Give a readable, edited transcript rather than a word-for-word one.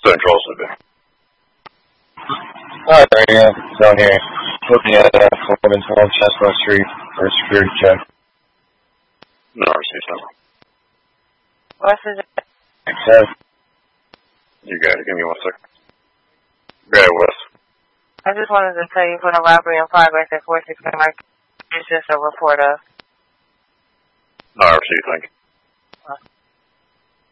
Central City. Hi, yeah, down here. Looking at 1112 Chestnut Street for a security check. No, RC7. What's his name? Access. You got it. Give me 1 second. Go ahead, Wes. I just wanted to tell you for the robbery in progress at 416 Market. It's just a report of. No, RC, thank you.